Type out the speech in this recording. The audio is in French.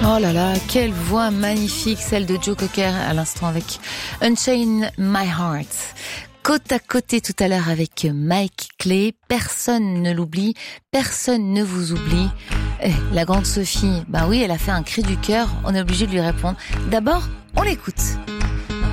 Oh là là, quelle voix magnifique, celle de Joe Cocker à l'instant avec Unchain My Heart. Côte à côté tout à l'heure avec Mike Clay, personne ne l'oublie, personne ne vous oublie. La grande Sophie, bah oui, elle a fait un cri du cœur, on est obligé de lui répondre. D'abord, on l'écoute.